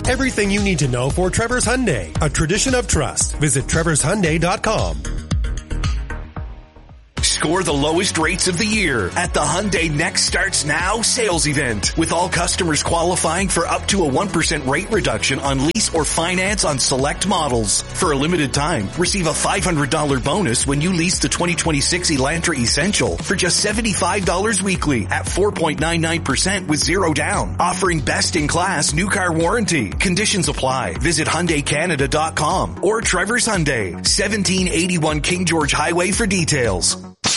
Everything you need to know for Trevor's Hyundai, a tradition of trust. Visit trevorshyundai.com. Score the lowest rates of the year at the Hyundai Next Starts Now sales event, with all customers qualifying for up to a 1% rate reduction on lease or finance on select models. For a limited time, receive a $500 bonus when you lease the 2026 Elantra Essential for just $75 weekly at 4.99% with zero down. Offering best-in-class new car warranty. Conditions apply. Visit HyundaiCanada.com or Trevor's Hyundai, 1781 King George Highway for details.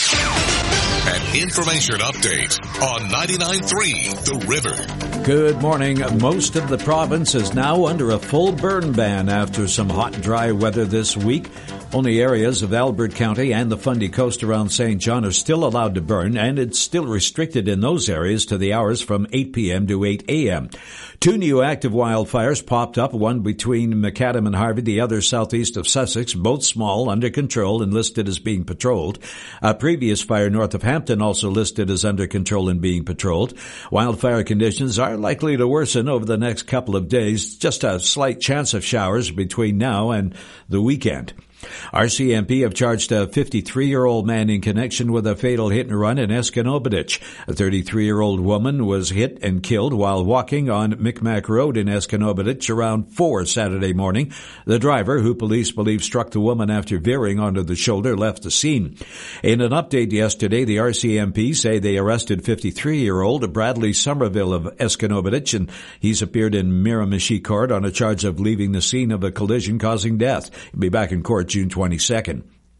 An information update on 99.3 The River. Good morning. Most of the province is now under a full burn ban after some hot and dry weather this week. Only areas of Albert County and the Fundy Coast around St. John are still allowed to burn, and it's still restricted in those areas to the hours from 8 p.m. to 8 a.m. 2 new active wildfires popped up, one between Macadam and Harvey, the other southeast of Sussex, both small, under control, and listed as being patrolled. A previous fire north of Hampton also listed as under control and being patrolled. Wildfire conditions are likely to worsen over the next couple of days, just a slight chance of showers between now and the weekend. RCMP have charged a 53-year-old man in connection with a fatal hit-and-run in Escanobitich. A 33-year-old woman was hit and killed while walking on Micmac Road in Escanobitich around 4 Saturday morning. The driver, who police believe struck the woman after veering onto the shoulder, left the scene. In an update yesterday, the RCMP say they arrested 53-year-old Bradley Somerville of Escanobitich, and he's appeared in Miramichi Court on a charge of leaving the scene of a collision causing death. He'll be back in court June 22nd.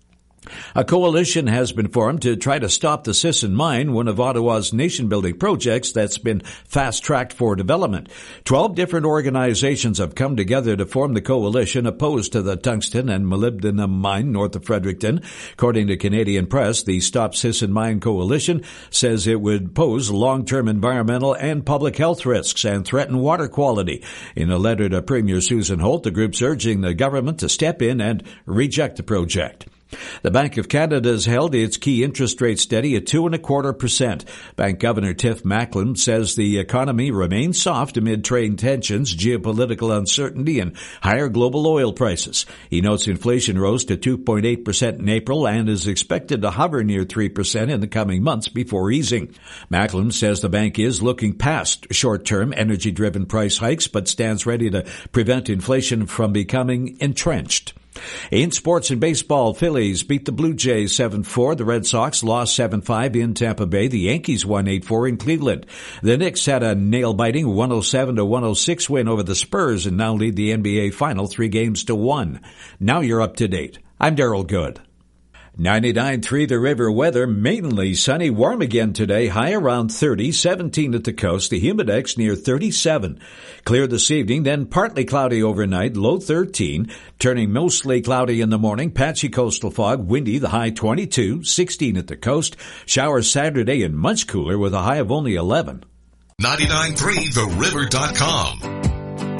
A coalition has been formed to try to stop the Sisson Mine, one of Ottawa's nation-building projects that's been fast-tracked for development. 12 different organizations have come together to form the coalition opposed to the tungsten and molybdenum mine north of Fredericton. According to Canadian Press, the Stop Sisson Mine Coalition says it would pose long-term environmental and public health risks and threaten water quality. In a letter to Premier Susan Holt, the group's urging the government to step in and reject the project. The Bank of Canada has held its key interest rate steady at 2.25%. Bank Governor Tiff Macklem says the economy remains soft amid trade tensions, geopolitical uncertainty, and higher global oil prices. He notes inflation rose to 2.8% in April and is expected to hover near 3% in the coming months before easing. Macklem says the bank is looking past short-term energy-driven price hikes, but stands ready to prevent inflation from becoming entrenched. In sports and baseball, Phillies beat the Blue Jays 7-4. The Red Sox lost 7-5 in Tampa Bay. The Yankees won 8-4 in Cleveland. The Knicks had a nail-biting 107-106 win over the Spurs and now lead the NBA Final 3-1. Now you're up to date. I'm Daryl Good. 99.3 The River weather, mainly sunny, warm again today, high around 30, 17 at the coast, the humidex near 37. Clear this evening, then partly cloudy overnight, low 13, turning mostly cloudy in the morning, patchy coastal fog, windy, the high 22, 16 at the coast, showers Saturday and much cooler with a high of only 11. 99.3theriver.com